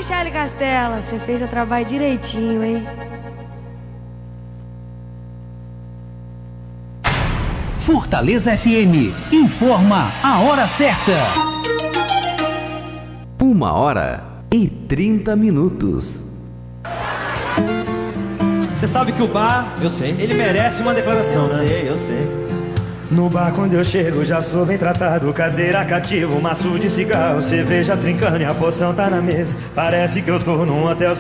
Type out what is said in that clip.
Michele Castela, você fez o trabalho direitinho, hein? Fortaleza FM informa a hora certa. 1h30. Você sabe que o bar, Eu sei. ele merece uma declaração, né? Eu sei. No bar quando eu chego já sou bem tratado. Cadeira cativa, maço de cigarro, cerveja trincando e a poção tá na mesa. Parece que eu tô num hotel